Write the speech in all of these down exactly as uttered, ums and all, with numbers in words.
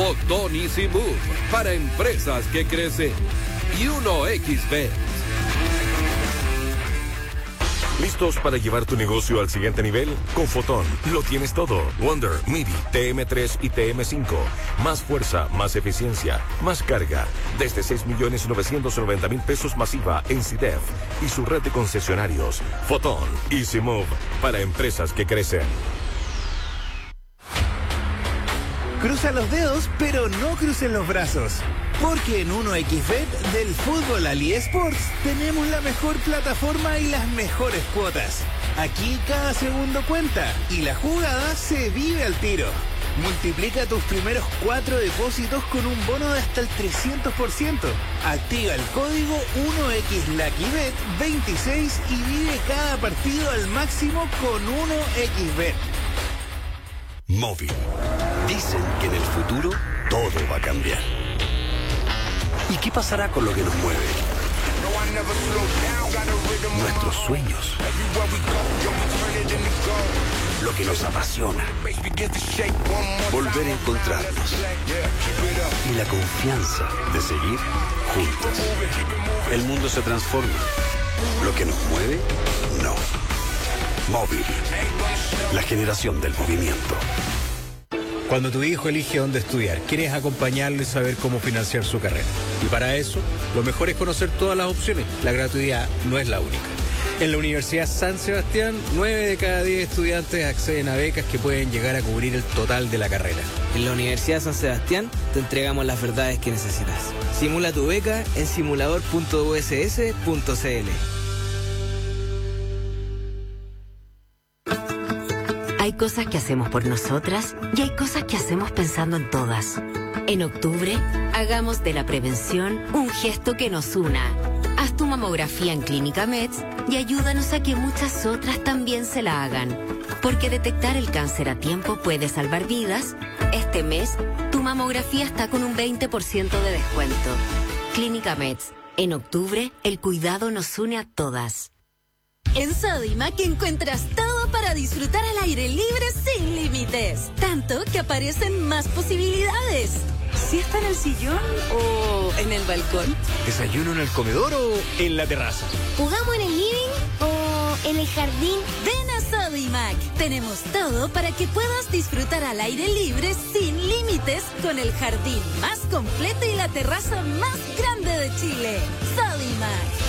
Fotón Easy Move para empresas que crecen. Y uno X B. ¿Listos para llevar tu negocio al siguiente nivel? Con Fotón lo tienes todo. Wonder, MIDI, T M tres y T M cinco. Más fuerza, más eficiencia, más carga. Desde seis millones novecientos noventa mil pesos masiva en C I D E F y su red de concesionarios. Fotón, Easy Move para empresas que crecen. Cruza los dedos, pero no crucen los brazos. Porque en uno X Bet del fútbol al eSports tenemos la mejor plataforma y las mejores cuotas. Aquí cada segundo cuenta y la jugada se vive al tiro. Multiplica tus primeros cuatro depósitos con un bono de hasta el trescientos por ciento. Activa el código uno X Lucky Bet veintiséis y vive cada partido al máximo con uno X Bet. Móvil. Dicen que en el futuro todo va a cambiar. ¿Y qué pasará con lo que nos mueve? Nuestros sueños. Lo que nos apasiona. Volver a encontrarnos. Y la confianza de seguir juntos. El mundo se transforma. Lo que nos mueve, no. Móvil. La generación del movimiento. Cuando tu hijo elige dónde estudiar, quieres acompañarlo y saber cómo financiar su carrera. Y para eso, lo mejor es conocer todas las opciones. La gratuidad no es la única. En la Universidad San Sebastián, nueve de cada diez estudiantes acceden a becas que pueden llegar a cubrir el total de la carrera. En la Universidad San Sebastián te entregamos las verdades que necesitas. Simula tu beca en simulador punto u s s punto c l. Hay cosas que hacemos por nosotras y hay cosas que hacemos pensando en todas. En octubre, hagamos de la prevención un gesto que nos una. Haz tu mamografía en Clínica Meds y ayúdanos a que muchas otras también se la hagan. Porque detectar el cáncer a tiempo puede salvar vidas. Este mes, tu mamografía está con un veinte por ciento de descuento. Clínica Meds. En octubre, el cuidado nos une a todas. En Sodimac encuentras todo para disfrutar al aire libre sin límites. Tanto que aparecen más posibilidades. ¿Siesta en el sillón o en el balcón? ¿Desayuno en el comedor o en la terraza? ¿Jugamos en el living o en el jardín? Ven a Sodimac. Tenemos todo para que puedas disfrutar al aire libre sin límites con el jardín más completo y la terraza más grande de Chile. Sodimac.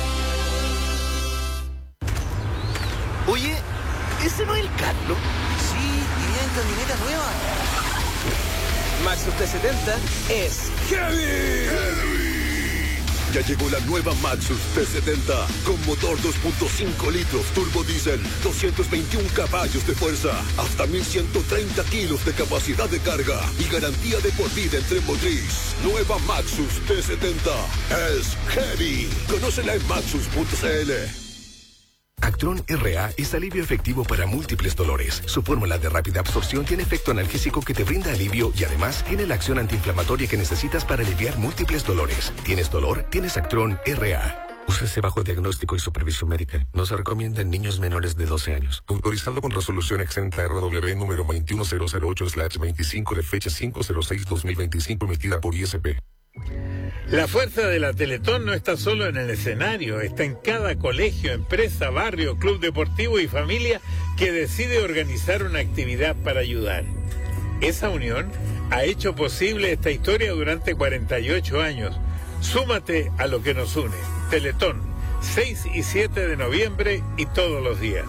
Oye, ¿ese no es el Carlos? Sí, y viene en camioneta nueva. Maxus T setenta es Heavy. Heavy. Ya llegó la nueva Maxus T setenta con motor dos punto cinco litros turbo diésel, doscientos veintiún caballos de fuerza, hasta mil ciento treinta kilos de capacidad de carga y garantía de por vida en tren motriz. Nueva Maxus T setenta es Heavy. Conócela en maxus punto c l. Actron R A es alivio efectivo para múltiples dolores. Su fórmula de rápida absorción tiene efecto analgésico que te brinda alivio y además tiene la acción antiinflamatoria que necesitas para aliviar múltiples dolores. ¿Tienes dolor? Tienes Actron R A. Úsese bajo diagnóstico y supervisión médica. No se recomienda en niños menores de doce años. Autorizado con resolución exenta R W número veintiuno mil ocho slash veinticinco de fecha cinco cero seis dos mil veinticinco emitida por I S P. La fuerza de la Teletón no está solo en el escenario, está en cada colegio, empresa, barrio, club deportivo y familia que decide organizar una actividad para ayudar. Esa unión ha hecho posible esta historia durante cuarenta y ocho años. Súmate a lo que nos une. Teletón, seis y siete de noviembre y todos los días.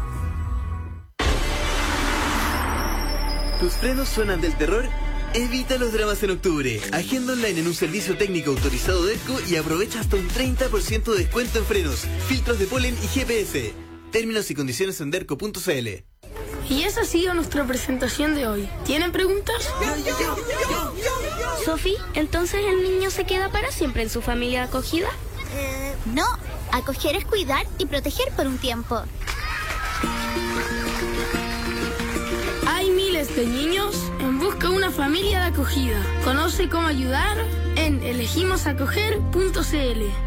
¿Tus frenos suenan del terror? Evita los dramas en octubre. Agenda online en un servicio técnico autorizado de ERCO y aprovecha hasta un treinta por ciento de descuento en frenos, filtros de polen y G P S. Términos y condiciones en derco punto c l. Y esa ha sido nuestra presentación de hoy. ¿Tienen preguntas? Sofi, ¿entonces el niño se queda para siempre en su familia acogida? Eh, no. Acoger es cuidar y proteger por un tiempo. Hay miles de niños en busca de una familia de acogida. Conoce cómo ayudar en elegimos acoger punto c l.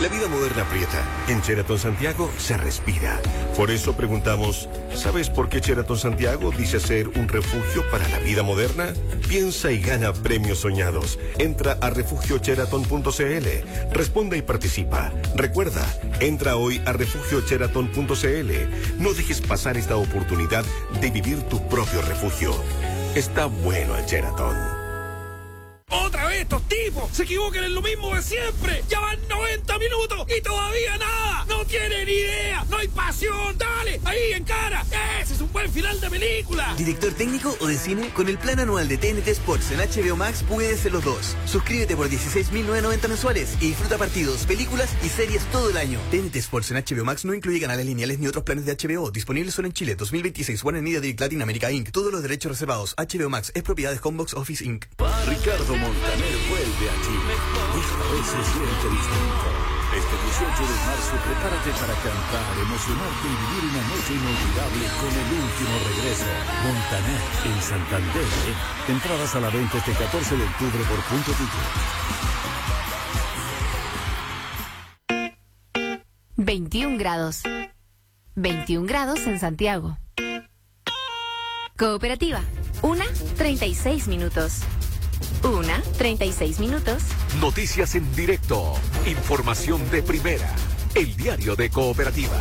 La vida moderna aprieta. En Sheraton Santiago se respira. Por eso preguntamos, ¿sabes por qué Sheraton Santiago dice ser un refugio para la vida moderna? Piensa y gana premios soñados. Entra a refugio sheraton punto c l. Responde y participa. Recuerda, entra hoy a refugio sheraton punto c l. No dejes pasar esta oportunidad de vivir tu propio refugio. Está bueno el Sheraton. ¡Otra vez estos tipos! ¡Se equivocan en lo mismo de siempre! ¡Ya van noventa minutos y todavía nada! ¡No tienen idea! ¡No hay pasión! ¡Dale! ¡Ahí, en cara! ¡Ese es un buen final de película! ¿Director técnico o de cine? Con el plan anual de T N T Sports en H B O Max puedes ser los dos. Suscríbete por dieciséis mil novecientos noventa mensuales y disfruta partidos, películas y series todo el año. T N T Sports en H B O Max no incluye canales lineales ni otros planes de H B O. Disponibles solo en Chile. dos mil veintiséis. Warner Media Direct Latin America incorporated. Todos los derechos reservados. H B O Max es propiedad de Combox Office incorporated. Ricardo Montaner vuelve a Chile. Esta vez se siente distinto. Este dieciocho de marzo prepárate para cantar, emocionarte y vivir una noche inolvidable con el último regreso. Montaner en Santander. Entradas a la venta este catorce de octubre por Punto Ticket. veintiún grados. veintiún grados en Santiago. Cooperativa. Una, treinta y seis minutos. Una, treinta y seis minutos. Noticias en directo. Información de primera. El diario de Cooperativa.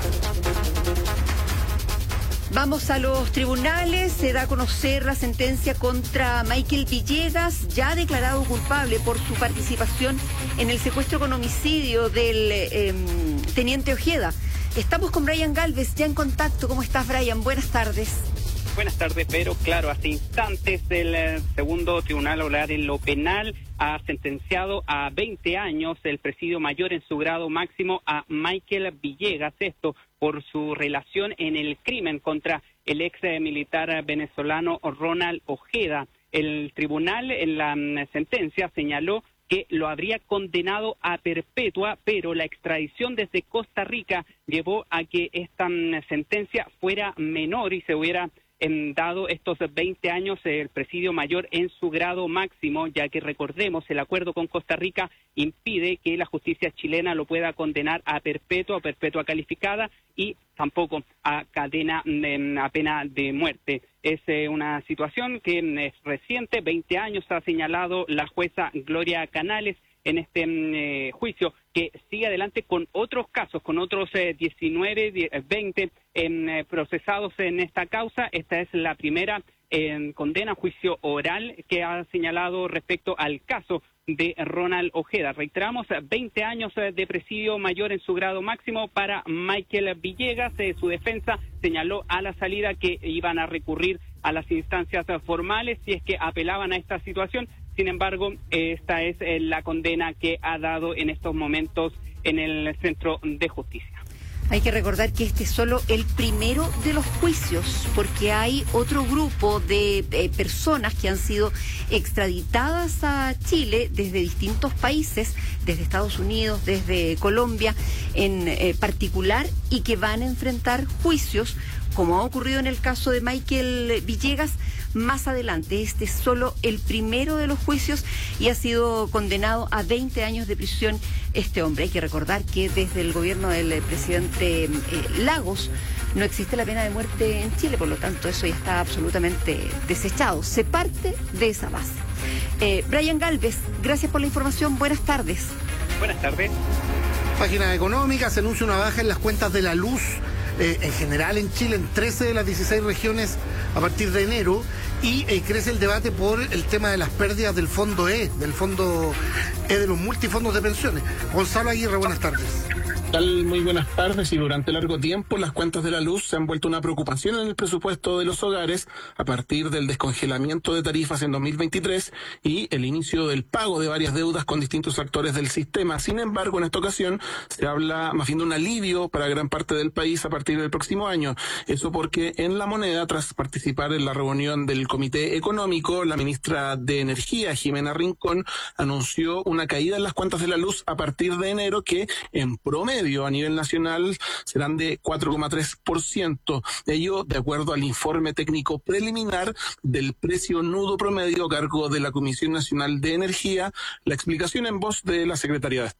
Vamos a los tribunales. Se da a conocer la sentencia contra Michael Villegas, ya declarado culpable por su participación en el secuestro con homicidio del eh, teniente Ojeda. Estamos con Brian Galvez, ya en contacto. ¿Cómo estás, Brian? Buenas tardes. Buenas tardes, pero claro, hace instantes el eh, segundo tribunal oral en lo penal ha sentenciado a veinte años el presidio mayor en su grado máximo a Michael Villegas, esto por su relación en el crimen contra el ex militar venezolano Ronald Ojeda. El tribunal en la um, sentencia señaló que lo habría condenado a perpetua, pero la extradición desde Costa Rica llevó a que esta um, sentencia fuera menor y se hubiera En dado estos veinte años el presidio mayor en su grado máximo, ya que recordemos el acuerdo con Costa Rica impide que la justicia chilena lo pueda condenar a perpetua o perpetua calificada y tampoco a cadena, a pena de muerte. Es eh, una situación que es reciente, veinte años ha señalado la jueza Gloria Canales en este eh, juicio, que sigue adelante con otros casos, con otros eh, diecinueve, veinte eh, procesados en esta causa. Esta es la primera eh, condena, juicio oral que ha señalado respecto al caso de Ronald Ojeda. Reiteramos, veinte años de presidio mayor en su grado máximo para Michael Villegas. Eh, su defensa señaló a la salida que iban a recurrir a las instancias formales si es que apelaban a esta situación. Sin embargo, esta es la condena que ha dado en estos momentos en el Centro de Justicia. Hay que recordar que este es solo el primero de los juicios, porque hay otro grupo de eh, personas que han sido extraditadas a Chile desde distintos países, desde Estados Unidos, desde Colombia en eh, particular, y que van a enfrentar juicios, como ha ocurrido en el caso de Michael Villegas, más adelante. Este es solo el primero de los juicios y ha sido condenado a veinte años de prisión este hombre. Hay que recordar que desde el gobierno del eh, presidente eh, Lagos no existe la pena de muerte en Chile, por lo tanto eso ya está absolutamente desechado. Se parte de esa base. Eh, Brian Galvez, gracias por la información. Buenas tardes. Buenas tardes. Página económica, se anuncia una baja en las cuentas de la luz eh, en general en Chile, en trece de las dieciséis regiones a partir de enero, y eh, crece el debate por el tema de las pérdidas del fondo E, del fondo E de los multifondos de pensiones. Gonzalo Aguirre, buenas tardes. Tal, muy buenas tardes. Y durante largo tiempo las cuentas de la luz se han vuelto una preocupación en el presupuesto de los hogares a partir del descongelamiento de tarifas en dos mil veintitrés y el inicio del pago de varias deudas con distintos actores del sistema. Sin embargo, en esta ocasión se habla más bien de un alivio para gran parte del país a partir del próximo año. Eso porque en La Moneda, tras participar en la reunión del Comité Económico, la ministra de Energía, Jimena Rincón, anunció una caída en las cuentas de la luz a partir de enero que en promedio a nivel nacional serán de cuatro coma tres por ciento. Ello de acuerdo al informe técnico preliminar del precio nudo promedio a cargo de la Comisión Nacional de Energía. La explicación en voz de la Secretaría de Estado.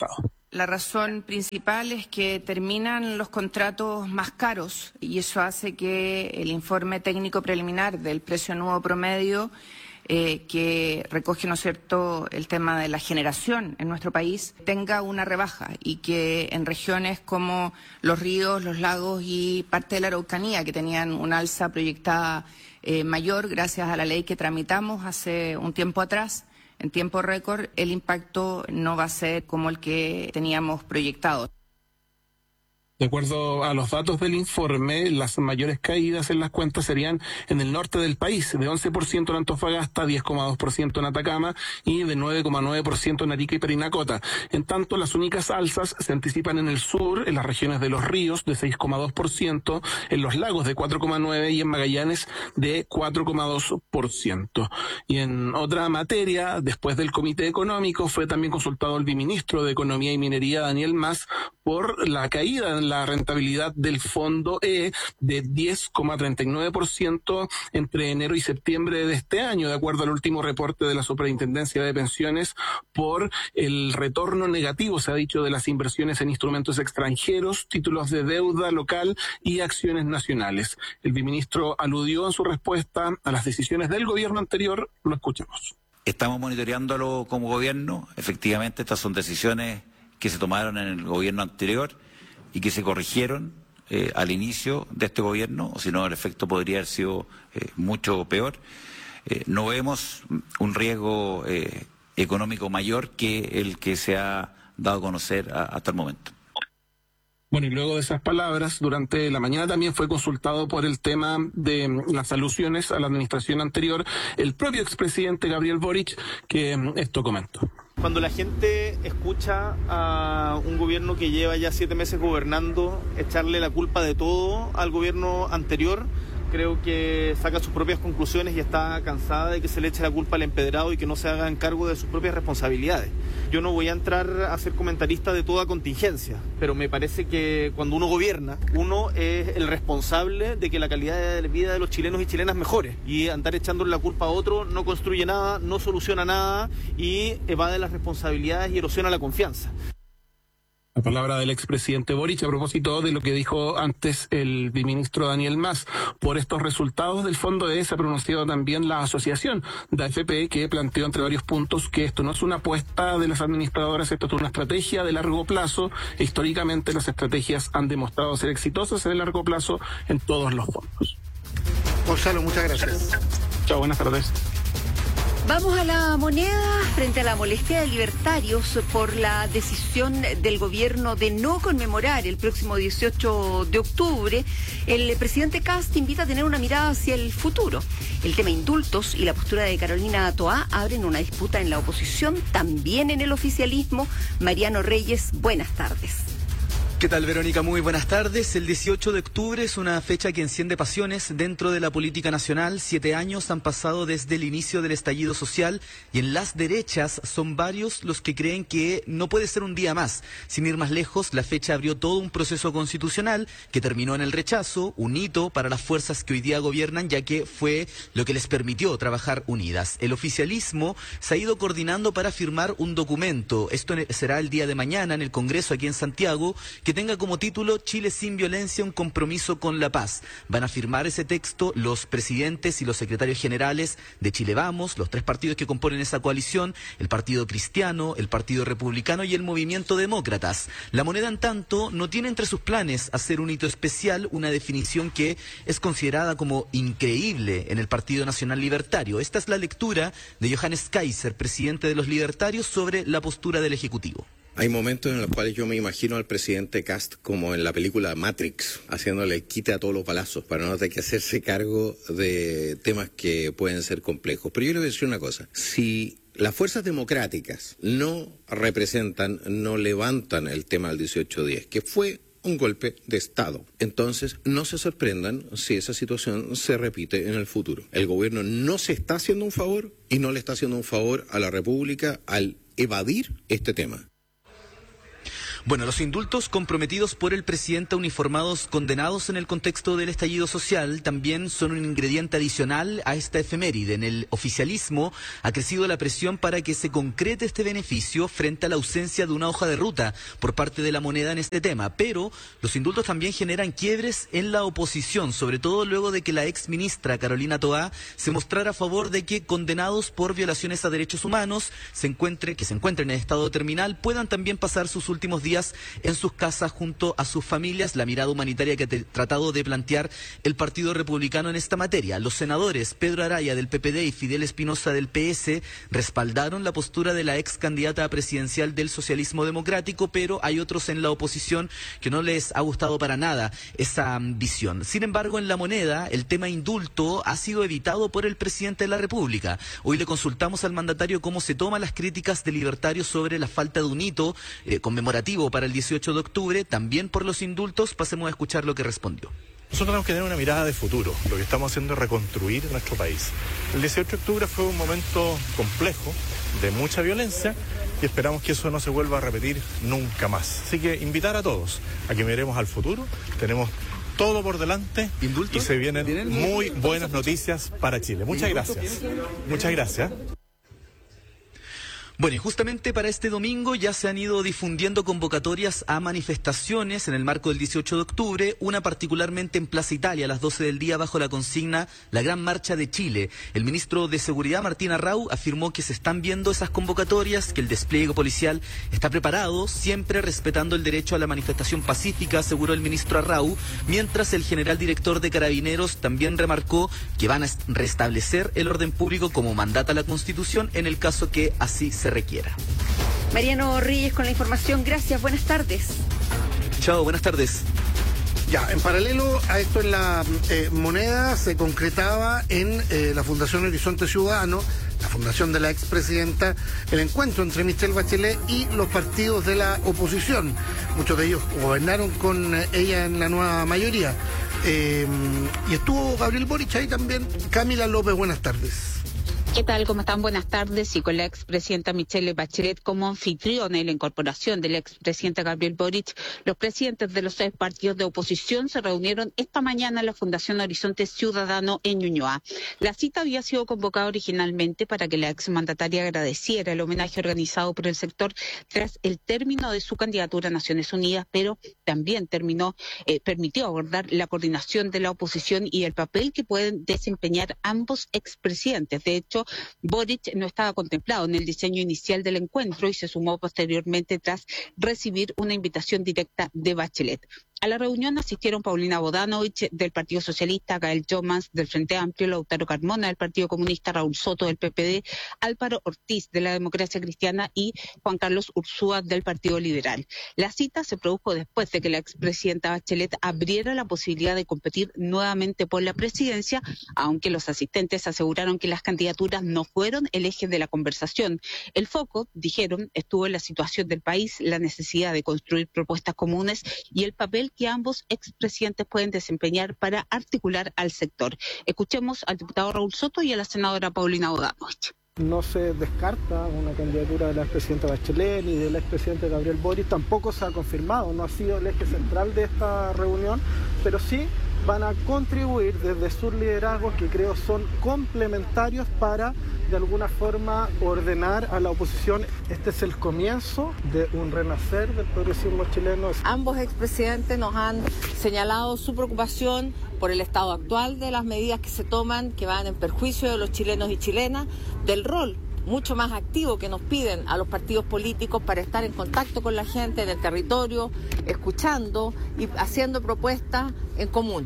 La razón principal es que terminan los contratos más caros y eso hace que el informe técnico preliminar del precio nuevo promedio, eh, que recoge, ¿no es cierto?, el tema de la generación en nuestro país, tenga una rebaja y que en regiones como los ríos, los lagos y parte de la Araucanía, que tenían una alza proyectada eh, mayor gracias a la ley que tramitamos hace un tiempo atrás, en tiempo récord, el impacto no va a ser como el que teníamos proyectado. De acuerdo a los datos del informe, las mayores caídas en las cuentas serían en el norte del país, de once por ciento en Antofagasta, diez coma dos por ciento en Atacama y de nueve coma nueve por ciento en Arica y Parinacota. En tanto, las únicas alzas se anticipan en el sur, en las regiones de Los Ríos, de seis coma dos por ciento, en los lagos de cuatro coma nueve por ciento y en Magallanes de cuatro coma dos por ciento. Y en otra materia, después del Comité Económico, fue también consultado el viceministro de Economía y Minería, Daniel Mas, por la caída en la rentabilidad del Fondo E de diez coma treinta y nueve por ciento entre enero y septiembre de este año, de acuerdo al último reporte de la Superintendencia de Pensiones, por el retorno negativo, se ha dicho, de las inversiones en instrumentos extranjeros, títulos de deuda local y acciones nacionales. El viceministro aludió en su respuesta a las decisiones del gobierno anterior. Lo escuchamos. Estamos monitoreándolo como gobierno. Efectivamente, estas son decisiones que se tomaron en el gobierno anterior y que se corrigieron eh, al inicio de este gobierno, o si no el efecto podría haber sido eh, mucho peor. Eh, no vemos un riesgo eh, económico mayor que el que se ha dado a conocer a, hasta el momento. Bueno, y luego de esas palabras, durante la mañana también fue consultado por el tema de las alusiones a la administración anterior el propio expresidente Gabriel Boric, que esto comentó. Cuando la gente escucha a un gobierno que lleva ya siete meses gobernando echarle la culpa de todo al gobierno anterior, creo que saca sus propias conclusiones y está cansada de que se le eche la culpa al empedrado y que no se hagan cargo de sus propias responsabilidades. Yo no voy a entrar a ser comentarista de toda contingencia, pero me parece que cuando uno gobierna, uno es el responsable de que la calidad de vida de los chilenos y chilenas mejore. Y andar echándole la culpa a otro no construye nada, no soluciona nada y evade las responsabilidades y erosiona la confianza. La palabra del expresidente Boric a propósito de lo que dijo antes el viceministro Daniel Mas. Por estos resultados del Fondo E se ha pronunciado también la asociación de A F P, que planteó entre varios puntos que esto no es una apuesta de las administradoras, esto es una estrategia de largo plazo. E históricamente las estrategias han demostrado ser exitosas en el largo plazo en todos los fondos. Gonzalo, muchas gracias. Chao, buenas tardes. Vamos a la moneda. Frente a la molestia de libertarios por la decisión del gobierno de no conmemorar el próximo dieciocho de octubre, el presidente Kast invita a tener una mirada hacia el futuro. El tema indultos y la postura de Carolina Toá abren una disputa en la oposición, también en el oficialismo. Mariano Reyes, buenas tardes. ¿Qué tal, Verónica? Muy buenas tardes. El dieciocho de octubre es una fecha que enciende pasiones dentro de la política nacional. Siete años han pasado desde el inicio del estallido social y en las derechas son varios los que creen que no puede ser un día más. Sin ir más lejos, la fecha abrió todo un proceso constitucional que terminó en el rechazo, un hito para las fuerzas que hoy día gobiernan, ya que fue lo que les permitió trabajar unidas. El oficialismo se ha ido coordinando para firmar un documento. Esto será el día de mañana en el Congreso aquí en Santiago, que que tenga como título Chile sin violencia, un compromiso con la paz. Van a firmar ese texto los presidentes y los secretarios generales de Chile Vamos, los tres partidos que componen esa coalición, el Partido Cristiano, el Partido Republicano y el Movimiento Demócratas. La moneda, en tanto, no tiene entre sus planes hacer un hito especial, una definición que es considerada como increíble en el Partido Nacional Libertario. Esta es la lectura de Johannes Kaiser, presidente de los Libertarios, sobre la postura del Ejecutivo. Hay momentos en los cuales yo me imagino al presidente Kast como en la película Matrix, haciéndole el quite a todos los balazos para no tener que hacerse cargo de temas que pueden ser complejos. Pero yo le voy a decir una cosa, si las fuerzas democráticas no representan, no levantan el tema del dieciocho diez, que fue un golpe de Estado, entonces no se sorprendan si esa situación se repite en el futuro. El gobierno no se está haciendo un favor y no le está haciendo un favor a la República al evadir este tema. Bueno, los indultos comprometidos por el presidente a uniformados condenados en el contexto del estallido social también son un ingrediente adicional a esta efeméride. En el oficialismo ha crecido la presión para que se concrete este beneficio frente a la ausencia de una hoja de ruta por parte de la moneda en este tema. Pero los indultos también generan quiebres en la oposición, sobre todo luego de que la ex ministra Carolina Toá se mostrara a favor de que condenados por violaciones a derechos humanos se encuentre, que se encuentren en estado terminal puedan también pasar sus últimos días en sus casas junto a sus familias. La mirada humanitaria que ha tratado de plantear el Partido Republicano en esta materia. Los senadores Pedro Araya del P P D y Fidel Espinosa del P S respaldaron la postura de la ex candidata presidencial del socialismo democrático, pero hay otros en la oposición que no les ha gustado para nada esa visión. Sin embargo, en La Moneda, el tema indulto ha sido evitado por el presidente de la República. Hoy le consultamos al mandatario cómo se toman las críticas de libertarios sobre la falta de un hito eh, conmemorativo para el dieciocho de octubre, también por los indultos. Pasemos a escuchar lo que respondió. Nosotros tenemos que tener una mirada de futuro. Lo que estamos haciendo es reconstruir nuestro país. El dieciocho de octubre fue un momento complejo, de mucha violencia, y esperamos que eso no se vuelva a repetir nunca más. Así que invitar a todos a que miremos al futuro. Tenemos todo por delante y se vienen muy buenas noticias para Chile. Muchas gracias. Muchas gracias. Bueno, y justamente para este domingo ya se han ido difundiendo convocatorias a manifestaciones en el marco del dieciocho de octubre, una particularmente en Plaza Italia a las doce del día bajo la consigna La Gran Marcha de Chile. El ministro de Seguridad, Martín Arrau, afirmó que se están viendo esas convocatorias, que el despliegue policial está preparado, siempre respetando el derecho a la manifestación pacífica, aseguró el ministro Arrau, mientras el general director de Carabineros también remarcó que van a restablecer el orden público como mandata la Constitución en el caso que así se requiera. Mariano Reyes con la información. Gracias, buenas tardes. Chao, buenas tardes. Ya, en paralelo a esto en la eh, moneda se concretaba en eh, la Fundación Horizonte Ciudadano, la fundación de la expresidenta, el encuentro entre Michelle Bachelet y los partidos de la oposición. Muchos de ellos gobernaron con eh, ella en la nueva mayoría. Eh, y estuvo Gabriel Boric ahí también. Camila López, buenas tardes. ¿Qué tal? ¿Cómo están? Buenas tardes. Y con la expresidenta Michelle Bachelet como anfitriona y la incorporación del expresidente Gabriel Boric, los presidentes de los seis partidos de oposición se reunieron esta mañana en la Fundación Horizonte Ciudadano en Ñuñoa. La cita había sido convocada originalmente para que la exmandataria agradeciera el homenaje organizado por el sector tras el término de su candidatura a Naciones Unidas, pero también terminó, eh, permitió abordar la coordinación de la oposición y el papel que pueden desempeñar ambos expresidentes. De hecho, Boric no estaba contemplado en el diseño inicial del encuentro y se sumó posteriormente tras recibir una invitación directa de Bachelet. A la reunión asistieron Paulina Bodanovich del Partido Socialista, Gael Jomans del Frente Amplio, Lautaro Carmona del Partido Comunista, Raúl Soto del P P D, Álvaro Ortiz de la Democracia Cristiana y Juan Carlos Ursúa del Partido Liberal. La cita se produjo después de que la expresidenta Bachelet abriera la posibilidad de competir nuevamente por la presidencia, aunque los asistentes aseguraron que las candidaturas no fueron el eje de la conversación. El foco, dijeron, estuvo en la situación del país, la necesidad de construir propuestas comunes y el papel que ambos expresidentes pueden desempeñar para articular al sector. Escuchemos al diputado Raúl Soto y a la senadora Paulina Bodanovich. No se descarta una candidatura de la expresidenta Bachelet ni del expresidente Gabriel Boric, tampoco se ha confirmado, no ha sido el eje central de esta reunión, pero sí van a contribuir desde sus liderazgos, que creo son complementarios para de alguna forma ordenar a la oposición. Este es el comienzo de un renacer del progresismo chileno. Ambos expresidentes nos han señalado su preocupación por el estado actual de las medidas que se toman, que van en perjuicio de los chilenos y chilenas, del rol mucho más activo que nos piden a los partidos políticos para estar en contacto con la gente del territorio, escuchando y haciendo propuestas en común.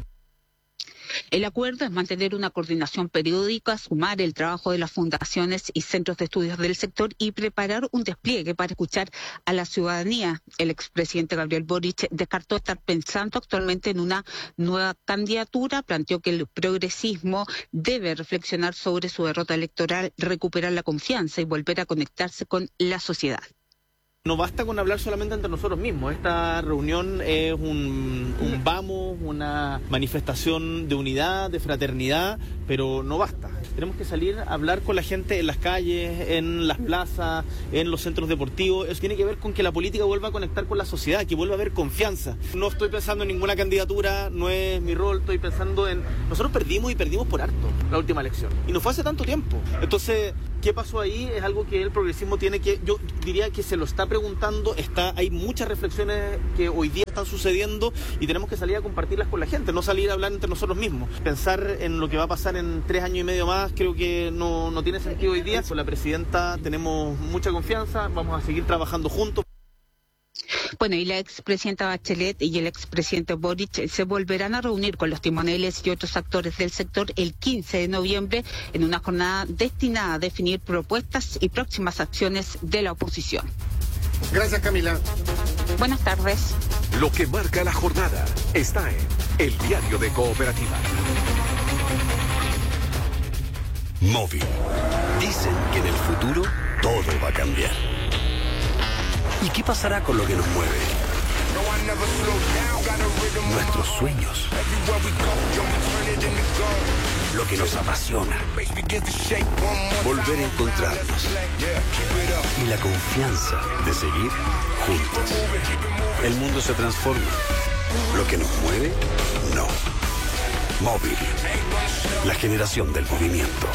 El acuerdo es mantener una coordinación periódica, sumar el trabajo de las fundaciones y centros de estudios del sector y preparar un despliegue para escuchar a la ciudadanía. El expresidente Gabriel Boric descartó estar pensando actualmente en una nueva candidatura, planteó que el progresismo debe reflexionar sobre su derrota electoral, recuperar la confianza y volver a conectarse con la sociedad. No basta con hablar solamente entre nosotros mismos. Esta reunión es un, un vamos, una manifestación de unidad, de fraternidad, pero no basta. Tenemos que salir a hablar con la gente en las calles, en las plazas, en los centros deportivos. Eso tiene que ver con que la política vuelva a conectar con la sociedad, que vuelva a haber confianza. No estoy pensando en ninguna candidatura, no es mi rol, estoy pensando en... Nosotros perdimos y perdimos por harto la última elección. Y no fue hace tanto tiempo. Entonces, ¿qué pasó ahí? Es algo que el progresismo tiene que... Yo diría que se lo está preguntando, está, hay muchas reflexiones que hoy día están sucediendo y tenemos que salir a compartirlas con la gente, no salir a hablar entre nosotros mismos. Pensar en lo que va a pasar en tres años y medio más creo que no, no tiene sentido hoy día. Con la presidenta tenemos mucha confianza, vamos a seguir trabajando juntos. Bueno, y la expresidenta Bachelet y el expresidente Boric se volverán a reunir con los timoneles y otros actores del sector el quince de noviembre en una jornada destinada a definir propuestas y próximas acciones de la oposición. Gracias, Camila. Buenas tardes. Lo que marca la jornada está en El Diario de Cooperativa. Móvil. Dicen que en el futuro todo va a cambiar. ¿Y qué pasará con lo que nos mueve? Nuestros sueños. Lo que nos apasiona. Volver a encontrarnos. Y la confianza de seguir juntos. El mundo se transforma. Lo que nos mueve, no. Móvil. La generación del movimiento.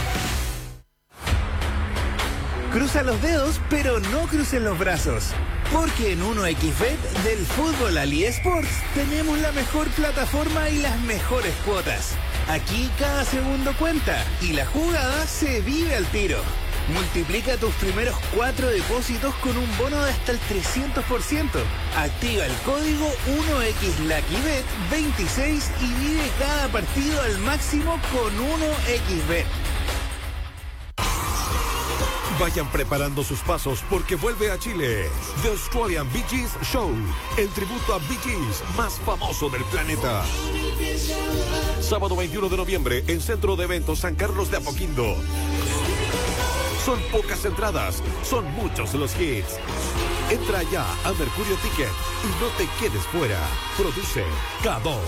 Cruza los dedos, pero no crucen los brazos. Porque en uno equis bet del fútbol al eSports tenemos la mejor plataforma y las mejores cuotas. Aquí cada segundo cuenta y la jugada se vive al tiro. Multiplica tus primeros cuatro depósitos con un bono de hasta el trescientos por ciento. Activa el código uno equis lucky bet veintiséis y vive cada partido al máximo con uno equis bet. Vayan preparando sus pasos porque vuelve a Chile The Australian Bee Gees Show, el tributo a Bee Gees más famoso del planeta. Sábado veintiuno de noviembre en Centro de Eventos San Carlos de Apoquindo. Son pocas entradas, son muchos los hits. Entra ya a Mercurio Ticket y no te quedes fuera. Produce K dos.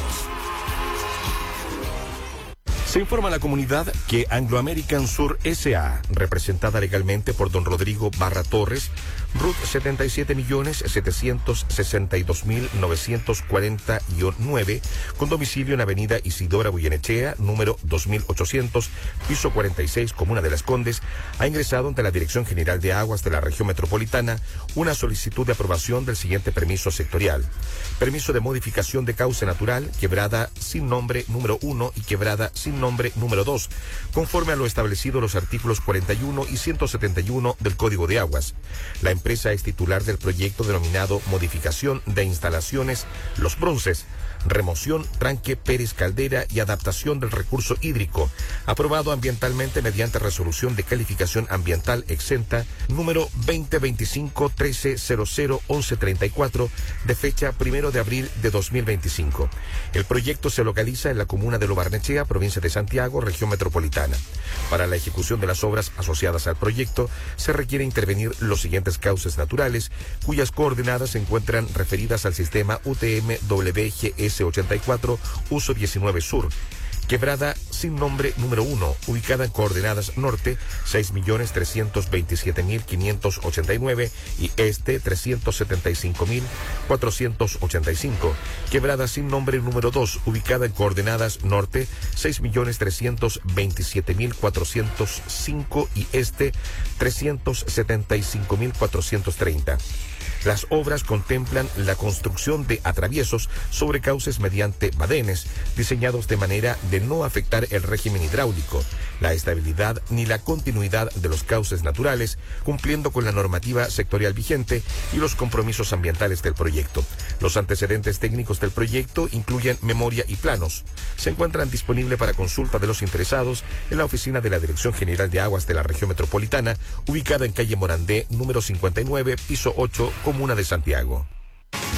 Se informa a la comunidad que Anglo American Sur S A, representada legalmente por don Rodrigo Barra Torres, R U T setenta y siete millones setecientos sesenta y dos mil novecientos cuarenta y nueve, con domicilio en avenida Isidora Goyenechea, número dos mil ochocientos, piso cuarenta y seis, Comuna de Las Condes, ha ingresado ante la Dirección General de Aguas de la Región Metropolitana una solicitud de aprobación del siguiente permiso sectorial. Permiso de modificación de cauce natural, quebrada sin nombre número uno y quebrada sin nombre número dos, conforme a lo establecido en los artículos cuarenta y uno y ciento setenta y uno del Código de Aguas. La empresa es titular del proyecto denominado Modificación de Instalaciones Los Bronces, remoción, tranque, Pérez Caldera y adaptación del recurso hídrico, aprobado ambientalmente mediante resolución de calificación ambiental exenta número veinte veinticinco trece cero cero once treinta y cuatro de fecha primero de abril de dos mil veinticinco. El proyecto se localiza en la comuna de Lo Barnechea, provincia de Santiago, región metropolitana. Para la ejecución de las obras asociadas al proyecto se requiere intervenir los siguientes cauces naturales, cuyas coordenadas se encuentran referidas al sistema U T M W G S ochenta y cuatro, uso diecinueve sur. Quebrada sin nombre número uno, ubicada en coordenadas norte seis millones trescientos veintisiete mil quinientos ochenta y nueve y este trescientos setenta y cinco mil cuatrocientos ochenta y cinco. Quebrada sin nombre número dos, ubicada en coordenadas norte seis millones trescientos veintisiete mil cuatrocientos cinco y este trescientos setenta y cinco mil cuatrocientos treinta. Las obras contemplan la construcción de atraviesos sobre cauces mediante badenes, diseñados de manera de no afectar el régimen hidráulico, la estabilidad ni la continuidad de los cauces naturales, cumpliendo con la normativa sectorial vigente y los compromisos ambientales del proyecto. Los antecedentes técnicos del proyecto incluyen memoria y planos. Se encuentran disponibles para consulta de los interesados en la oficina de la Dirección General de Aguas de la Región Metropolitana, ubicada en calle Morandé, número cincuenta y nueve, piso ocho, Comuna de Santiago.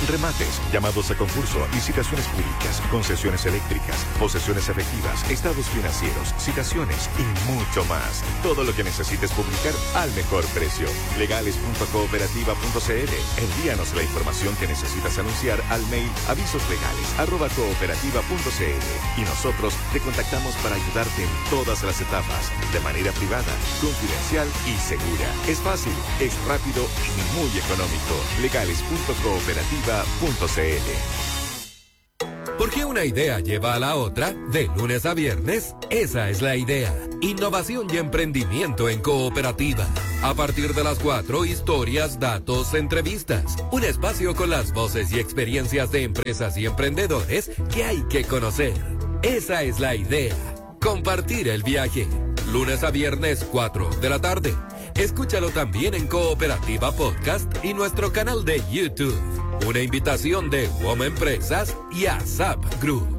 remates, llamados a concurso, licitaciones públicas, concesiones eléctricas, posesiones efectivas, estados financieros, citaciones y mucho más. Todo lo que necesites publicar al mejor precio. legales punto cooperativa punto c l. Envíanos la información que necesitas anunciar al mail avisoslegales arroba cooperativa punto c l y nosotros te contactamos para ayudarte en todas las etapas, de manera privada, confidencial y segura. Es fácil, es rápido y muy económico. legales punto cooperativa punto c l. Porque una idea lleva a la otra, de lunes a viernes, esa es la idea. Innovación y emprendimiento en cooperativa. A partir de las cuatro, historias, datos, entrevistas. Un espacio con las voces y experiencias de empresas y emprendedores que hay que conocer. Esa es la idea. Compartir el viaje. Lunes a viernes, cuatro de la tarde. Escúchalo también en Cooperativa Podcast y nuestro canal de YouTube. Una invitación de WOM Empresas y ASAP Group.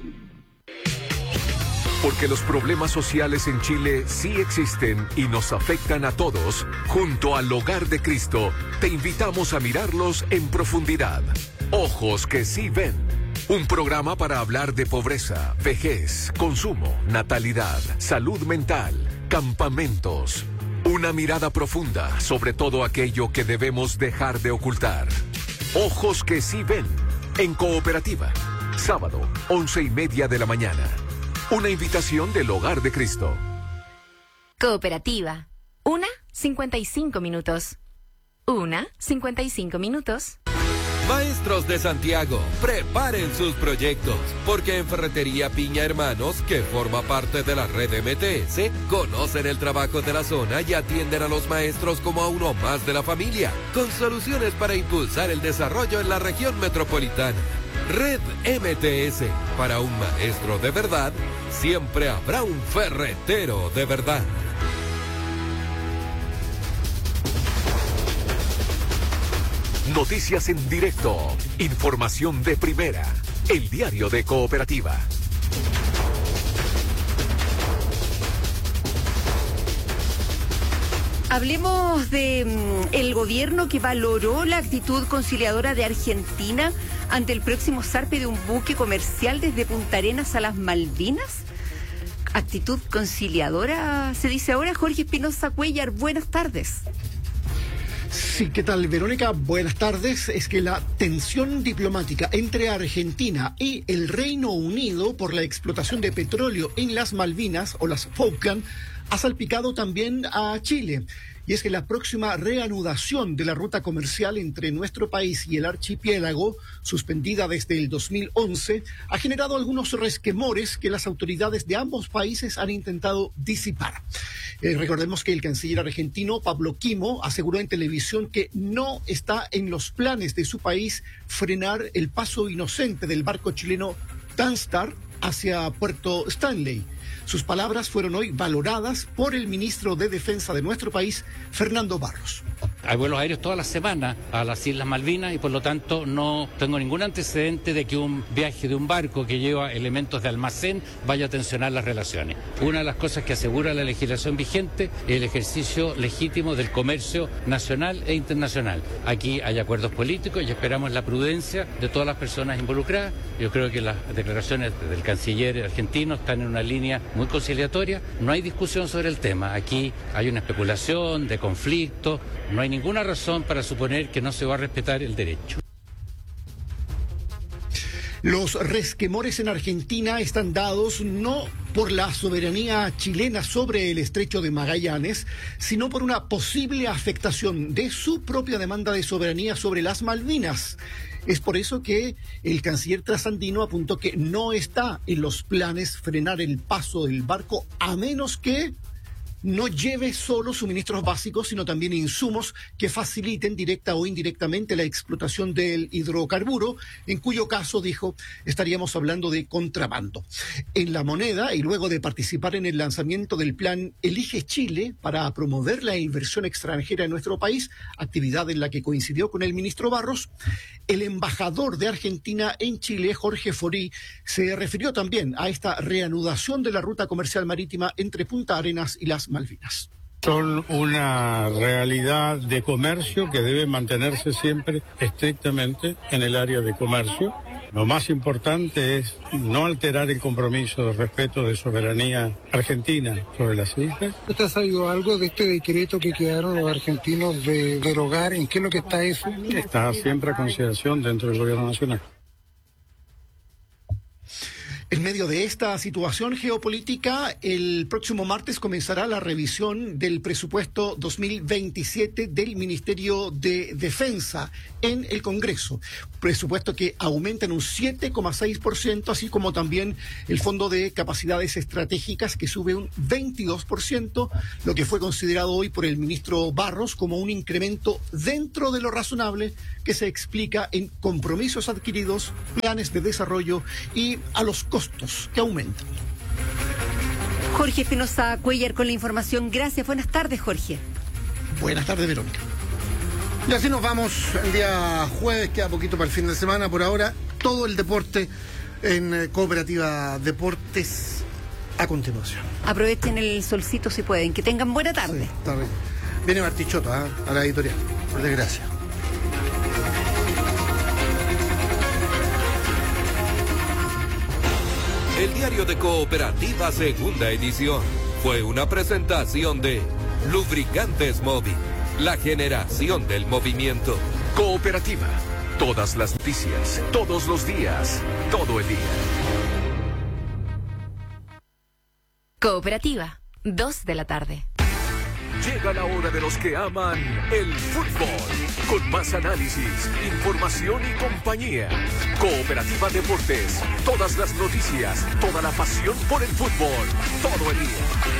Porque los problemas sociales en Chile sí existen y nos afectan a todos, junto al Hogar de Cristo, te invitamos a mirarlos en profundidad. Ojos que sí ven. Un programa para hablar de pobreza, vejez, consumo, natalidad, salud mental, campamentos. Una mirada profunda sobre todo aquello que debemos dejar de ocultar. Ojos que sí ven. En Cooperativa. Sábado, once y media de la mañana. Una invitación del Hogar de Cristo. Cooperativa. Una, cincuenta y cinco minutos. Una, cincuenta y cinco minutos. Maestros de Santiago, preparen sus proyectos, porque en Ferretería Piña Hermanos, que forma parte de la red M T S, conocen el trabajo de la zona y atienden a los maestros como a uno más de la familia, con soluciones para impulsar el desarrollo en la región metropolitana. Red M T S, para un maestro de verdad, siempre habrá un ferretero de verdad. Noticias en directo. Información de primera. El diario de Cooperativa. Hablemos de mm, el gobierno que valoró la actitud conciliadora de Argentina ante el próximo zarpe de un buque comercial desde Punta Arenas a las Malvinas. Actitud conciliadora, se dice ahora. Jorge Espinosa Cuellar, buenas tardes. Sí, ¿qué tal, Verónica? Buenas tardes. Es que la tensión diplomática entre Argentina y el Reino Unido por la explotación de petróleo en las Malvinas o las Falkland ha salpicado también a Chile. Y es que la próxima reanudación de la ruta comercial entre nuestro país y el archipiélago, suspendida desde el dos mil once, ha generado algunos resquemores que las autoridades de ambos países han intentado disipar. Eh, recordemos que el canciller argentino, Pablo Quimo, aseguró en televisión que no está en los planes de su país frenar el paso inocente del barco chileno Tanstar hacia Puerto Stanley. Sus palabras fueron hoy valoradas por el ministro de Defensa de nuestro país, Fernando Barros. Hay vuelos aéreos toda la semana a las Islas Malvinas y por lo tanto no tengo ningún antecedente de que un viaje de un barco que lleva elementos de almacén vaya a tensionar las relaciones. Una de las cosas que asegura la legislación vigente es el ejercicio legítimo del comercio nacional e internacional. Aquí hay acuerdos políticos y esperamos la prudencia de todas las personas involucradas. Yo creo que las declaraciones del canciller argentino están en una línea muy conciliatoria. No hay discusión sobre el tema. Aquí hay una especulación de conflicto. No hay ninguna razón para suponer que no se va a respetar el derecho. Los resquemores en Argentina están dados no por la soberanía chilena sobre el estrecho de Magallanes, sino por una posible afectación de su propia demanda de soberanía sobre las Malvinas. Es por eso que el canciller trasandino apuntó que no está en los planes frenar el paso del barco a menos que no lleve solo suministros básicos, sino también insumos que faciliten directa o indirectamente la explotación del hidrocarburo, en cuyo caso, dijo, estaríamos hablando de contrabando. En La Moneda, y luego de participar en el lanzamiento del plan Elige Chile para promover la inversión extranjera en nuestro país, actividad en la que coincidió con el ministro Barros, el embajador de Argentina en Chile, Jorge Forí, se refirió también a esta reanudación de la ruta comercial marítima entre Punta Arenas y las Malvinas. Son una realidad de comercio que debe mantenerse siempre estrictamente en el área de comercio. Lo más importante es no alterar el compromiso de respeto de soberanía argentina sobre las islas. ¿Usted ha sabido algo de este decreto que quedaron los argentinos de derogar? ¿En qué es lo que está eso? Está siempre a consideración dentro del gobierno nacional. En medio de esta situación geopolítica, el próximo martes comenzará la revisión del presupuesto dos mil veintisiete del Ministerio de Defensa en el Congreso. Presupuesto que aumenta en un siete coma seis por ciento, así como también el Fondo de Capacidades Estratégicas, que sube un veintidós por ciento, lo que fue considerado hoy por el ministro Barros como un incremento dentro de lo razonable, que se explica en compromisos adquiridos, planes de desarrollo y a los costos que aumentan. Jorge Espinosa Cuellar con la información. Gracias. Buenas tardes, Jorge. Buenas tardes, Verónica. Y así nos vamos el día jueves, queda poquito para el fin de semana. Por ahora, todo el deporte en Cooperativa Deportes a continuación. Aprovechen el solcito si pueden. Que tengan buena tarde. Sí, está bien. Viene Bartichotto, ¿eh? A la editorial. Por desgracia. El diario de Cooperativa segunda edición fue una presentación de Lubricantes Móvil, la generación del movimiento. Cooperativa, todas las noticias, todos los días, todo el día. Cooperativa, dos de la tarde. Llega la hora de los que aman el fútbol. Con más análisis, información y compañía. Cooperativa Deportes. Todas las noticias, toda la pasión por el fútbol. Todo el día.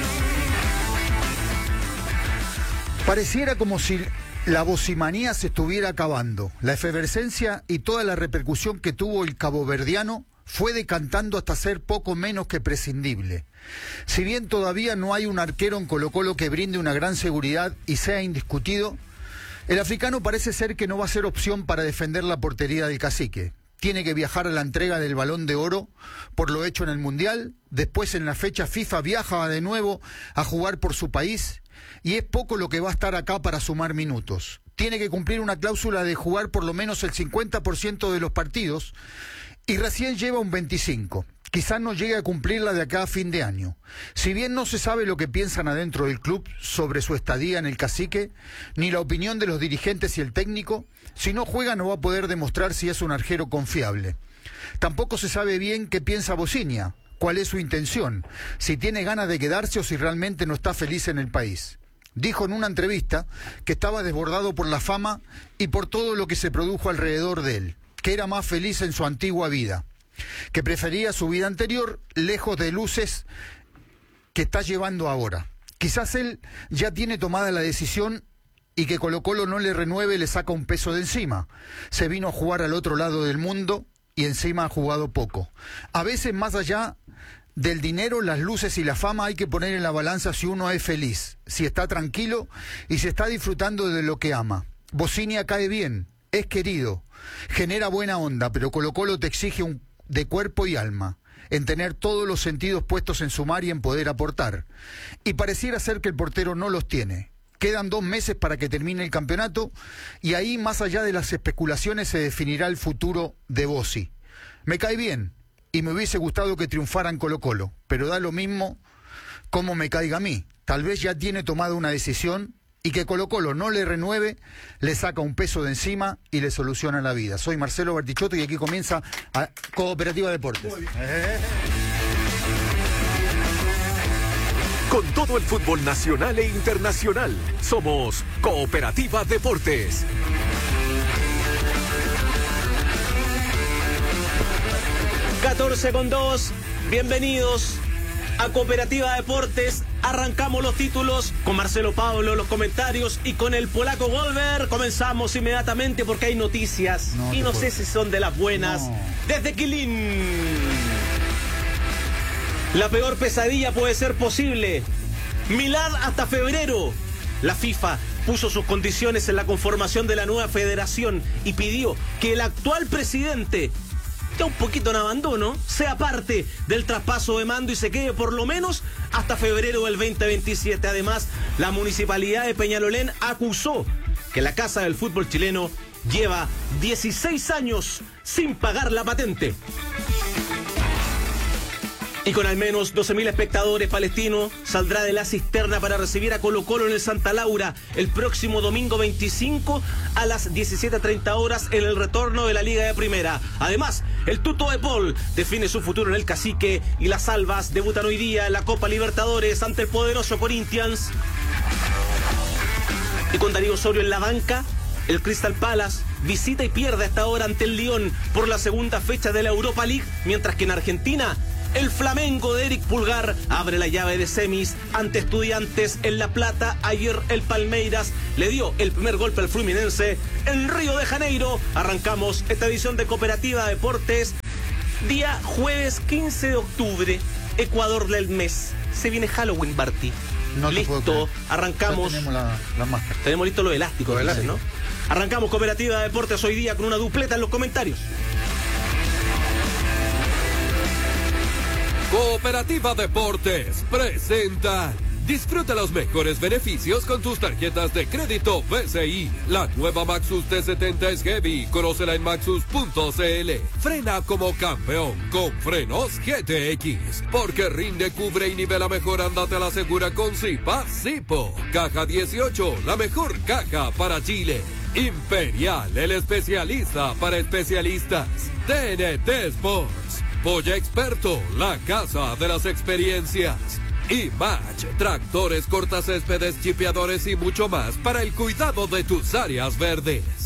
Pareciera como si la bocimanía se estuviera acabando. La efervescencia y toda la repercusión que tuvo el caboverdiano fue decantando hasta ser poco menos que prescindible. Si bien todavía no hay un arquero en Colo-Colo que brinde una gran seguridad y sea indiscutido, el africano parece ser que no va a ser opción para defender la portería del cacique. Tiene que viajar a la entrega del Balón de Oro por lo hecho en el Mundial, después en la fecha FIFA viaja de nuevo a jugar por su país y es poco lo que va a estar acá para sumar minutos. Tiene que cumplir una cláusula de jugar por lo menos el cincuenta por ciento de los partidos y recién lleva un veinticinco por ciento. Quizás no llegue a cumplirla de acá a fin de año. Si bien no se sabe lo que piensan adentro del club sobre su estadía en el cacique, ni la opinión de los dirigentes y el técnico, si no juega no va a poder demostrar si es un arquero confiable. Tampoco se sabe bien qué piensa Bocinia, cuál es su intención, si tiene ganas de quedarse o si realmente no está feliz en el país. Dijo en una entrevista que estaba desbordado por la fama y por todo lo que se produjo alrededor de él, que era más feliz en su antigua vida, que prefería su vida anterior lejos de luces que está llevando ahora. Quizás él ya tiene tomada la decisión y que Colo-Colo no le renueve le saca un peso de encima. Se vino a jugar al otro lado del mundo y encima ha jugado poco. A veces más allá del dinero, las luces y la fama hay que poner en la balanza si uno es feliz, si está tranquilo y si está disfrutando de lo que ama. Bocinia cae bien, es querido, genera buena onda, pero Colo-Colo te exige un de cuerpo y alma, en tener todos los sentidos puestos en sumar y en poder aportar. Y pareciera ser que el portero no los tiene. Quedan dos meses para que termine el campeonato y ahí, más allá de las especulaciones, se definirá el futuro de Bossi. Me cae bien y me hubiese gustado que triunfara en Colo-Colo, pero da lo mismo como me caiga a mí. Tal vez ya tiene tomada una decisión y que Colo-Colo no le renueve, le saca un peso de encima y le soluciona la vida. Soy Marcelo Bartichotto y aquí comienza a Cooperativa Deportes. Con todo el fútbol nacional e internacional, somos Cooperativa Deportes. catorce con dos, bienvenidos a Cooperativa Deportes. Arrancamos los títulos con Marcelo Pablo, los comentarios y con el polaco Golver. Comenzamos inmediatamente porque hay noticias no, y no sé si son de las buenas. No. Desde Quilín, la peor pesadilla puede ser posible. Milad hasta febrero. La FIFA puso sus condiciones en la conformación de la nueva federación y pidió que el actual presidente ya un poquito en abandono, sea parte del traspaso de mando y se quede por lo menos hasta febrero del veinte veintisiete. Además, la municipalidad de Peñalolén acusó que la Casa del Fútbol Chileno lleva dieciséis años sin pagar la patente. Y con al menos doce mil espectadores, Palestino saldrá de la cisterna para recibir a Colo Colo en el Santa Laura el próximo domingo veinticinco a las diecisiete treinta horas en el retorno de la Liga de Primera. Además, el Tuto de Paul define su futuro en el Cacique y las Albas debutan hoy día en la Copa Libertadores ante el poderoso Corinthians. Y con Darío Osorio en la banca, el Crystal Palace visita y pierde hasta ahora ante el Lyon por la segunda fecha de la Europa League, mientras que en Argentina el Flamengo de Eric Pulgar abre la llave de semis ante Estudiantes en La Plata. Ayer el Palmeiras le dio el primer golpe al Fluminense en Río de Janeiro. Arrancamos esta edición de Cooperativa Deportes, día jueves quince de octubre, Ecuador del mes. Se viene Halloween, Barty. No listo, arrancamos. Ya tenemos la, la máscara. Tenemos listo lo elástico, Lo elástico. ¿no? Arrancamos Cooperativa Deportes hoy día con una dupleta en los comentarios. Cooperativa Deportes presenta. Disfruta los mejores beneficios con tus tarjetas de crédito B C I. La nueva Maxus T setenta es heavy. Conócela en maxus punto c l. Frena como campeón con frenos G T X. Porque rinde, cubre y nivela mejor, andate a la segura con Zipa Zipo. Caja dieciocho, la mejor caja para Chile. Imperial, el especialista para especialistas. T N T Sports. Polla Experto, la casa de las experiencias. Y Match, tractores, cortacéspedes, chipeadores y mucho más para el cuidado de tus áreas verdes.